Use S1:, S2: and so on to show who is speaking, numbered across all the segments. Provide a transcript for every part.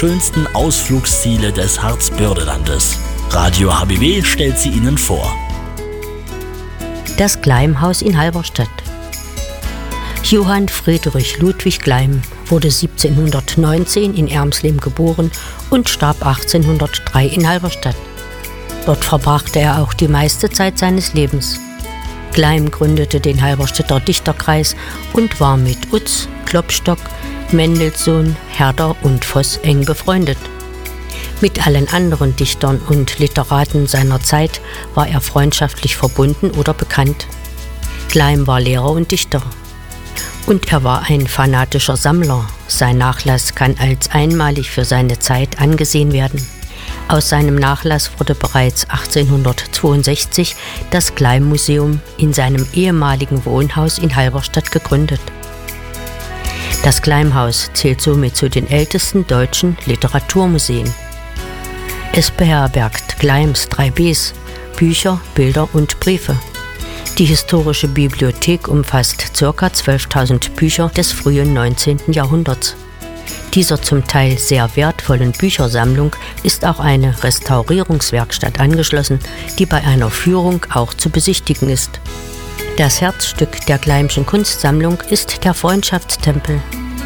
S1: schönsten Ausflugsziele des Harzbördelandes. Radio HBW stellt sie Ihnen vor.
S2: Das Gleimhaus in Halberstadt. Johann Friedrich Ludwig Gleim wurde 1719 in Ermsleben geboren und starb 1803 in Halberstadt. Dort verbrachte er auch die meiste Zeit seines Lebens. Gleim gründete den Halberstädter Dichterkreis und war mit Utz, Klopstock, Mendelssohn, Herder und Voss eng befreundet. Mit allen anderen Dichtern und Literaten seiner Zeit war er freundschaftlich verbunden oder bekannt. Gleim war Lehrer und Dichter. Und er war ein fanatischer Sammler. Sein Nachlass kann als einmalig für seine Zeit angesehen werden. Aus seinem Nachlass wurde bereits 1862 das Gleim-Museum in seinem ehemaligen Wohnhaus in Halberstadt gegründet. Das Gleimhaus zählt somit zu den ältesten deutschen Literaturmuseen. Es beherbergt Gleims 3 Bs, Bücher, Bilder und Briefe. Die historische Bibliothek umfasst ca. 12.000 Bücher des frühen 19. Jahrhunderts. Dieser zum Teil sehr wertvollen Büchersammlung ist auch eine Restaurierungswerkstatt angeschlossen, die bei einer Führung auch zu besichtigen ist. Das Herzstück der Gleimschen Kunstsammlung ist der Freundschaftstempel.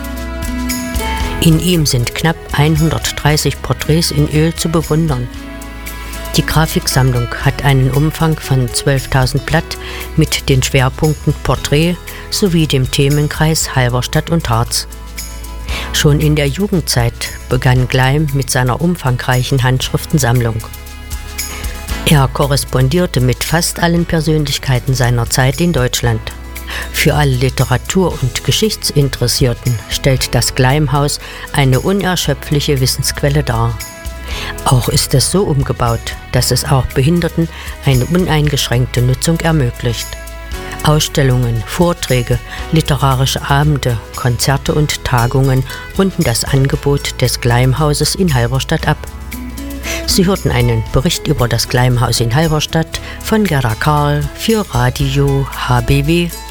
S2: In ihm sind knapp 130 Porträts in Öl zu bewundern. Die Grafiksammlung hat einen Umfang von 12.000 Blatt mit den Schwerpunkten Porträt sowie dem Themenkreis Halberstadt und Harz. Schon in der Jugendzeit begann Gleim mit seiner umfangreichen Handschriftensammlung. Er korrespondierte mit fast allen Persönlichkeiten seiner Zeit in Deutschland. Für alle Literatur- und Geschichtsinteressierten stellt das Gleimhaus eine unerschöpfliche Wissensquelle dar. Auch ist es so umgebaut, dass es auch Behinderten eine uneingeschränkte Nutzung ermöglicht. Ausstellungen, Vorträge, literarische Abende, Konzerte und Tagungen runden das Angebot des Gleimhauses in Halberstadt ab. Sie hörten einen Bericht über das Gleimhaus in Halberstadt von Gerda Karl für Radio HBW.